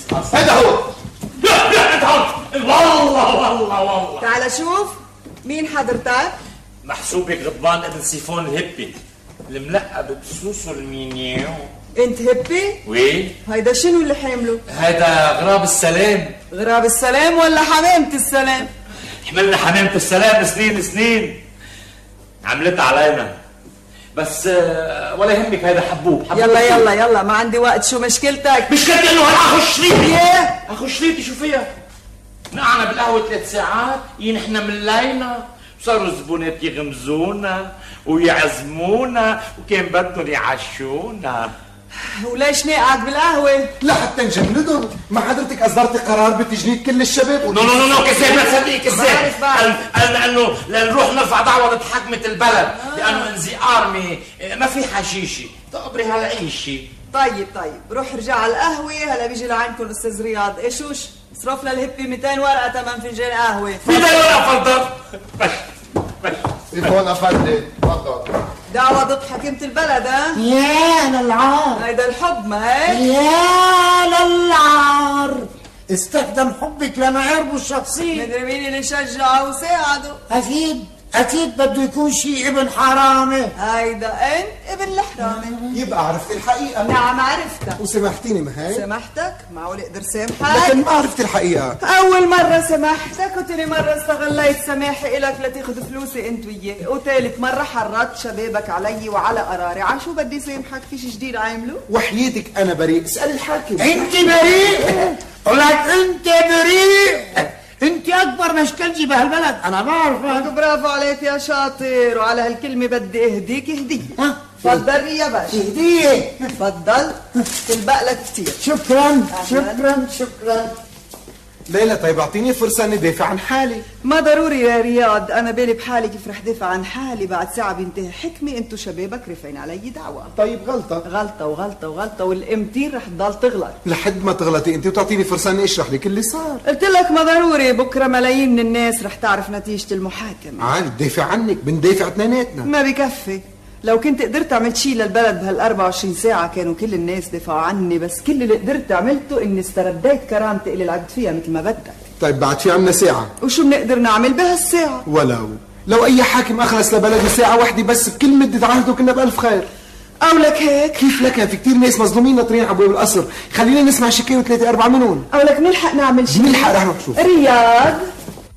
هذا هو. والله تعال شوف مين حضرتك؟ محسوبك غضبان ابن سيفون الهبي الملقب بسوسو المينيو. انت هبي؟ وي. هيدا شنو اللي حامله؟ هيدا غراب السلام. غراب السلام ولا حمامة السلام؟ حملنا حمامة السلام سنين عملتها علينا، بس ولا يهمك. هيدا حبوب. يلا ما عندي وقت. شو مشكلتك؟ مشكلتي انه هالاخو الشريطي. ايه؟ اخو الشريطي شو فيها؟ نقعنا بالقهوة 3 ساعات نحن ملينا، صاروا الزبونات يغمزونا ويعزمونا وكان بدهم يعشونا. وليش نقعد بالقهوة؟ لحتى نجمدهم. ما حضرتك اصدرتي قرار بتجنيد كل الشباب؟ نو كذاب، ما تصدقي كذاب. لانه لنروح نرفع دعوة ضد حكمة البلد لانه انزئار ما في حشيشة تقبري هالعيشة. طيب روح ارجع على القهوة. هلا بيجي لعندكم الاستاذ رياض. ايشوش صرف للهبي 200 ورقة تمن فنجان قهوة. 200 ورقة فضل. سيفون افندي تفضل. دعوة ضد حكيمة البلد. ها؟ يا للعار. هيدا الحب ما هيك؟ يا للعار. استخدم حبك لمعاربه الشخصية. مدري مين اللي شجعه وساعده. أكيد بده يكون شي ابن حرامة. هيدا انت ابن الحرامة. يبقى عرفت الحقيقة. نعم عرفتها. وسامحتيني ما هيك؟ سامحتك؟ معقول اقدر سامحك؟ لكن ما عرفت الحقيقة. أول مرة سامحتك وتاني مرة استغليت سماحي إلك لتاخذ فلوسي أنت وياه، وثالث مرة حرضت شبابك علي وعلى قراري. عشو بدي سامحك؟ في شي جديد عامله؟ وحياتك أنا بريء. اسأل الحاكم. أنت بريء؟ ولك أنت بريء؟ أنت أكبر مشكلتي بهالبلد. أنا بعرفك. برافو عليك يا شاطر. وعلى هالكلمة بدي أهديك هدية. تفضل يا باشا. هدية. تفضل. تلبق لك كثير. شكرا. ليلى طيب اعطيني فرصة اني دافع عن حالي. ما ضروري يا رياض، انا بالي بحالي كيف رح دافع عن حالي. بعد ساعة بينتهي حكمي، انتو شبابك رافعين علي دعوة. طيب غلطة والامتين رح تضل تغلط لحد ما تغلطي انت وتعطيني فرصة اني اشرح لك اللي صار. قلت لك ما ضروري، بكرة ملايين من الناس رح تعرف نتيجة المحاكمة. عادي بدافع عنك، بندافع اثنيناتنا. ما بكفي. لو كنت قدرت عملت شيء للبلد بهال 24 ساعة كانوا كل الناس دفعوا عني، بس كل اللي قدرت عملته اني استرديت كرامتي اللي لعبت فيها مثل ما بدك. طيب بعد في عنا ساعة. وشو بنقدر نعمل بهالساعة؟ لو اي حاكم اخلص لبلده ساعة واحدة بس بكل مدة عهده كنا بألف خير. او لك هيك؟ كيف لك؟ في كتير ناس مظلومين ناطرين على ابواب القصر. خلينا نسمع شكاوي 3-4 منهم. او لك نلحق نعمل شيء. نلحق رح نشوف. رياض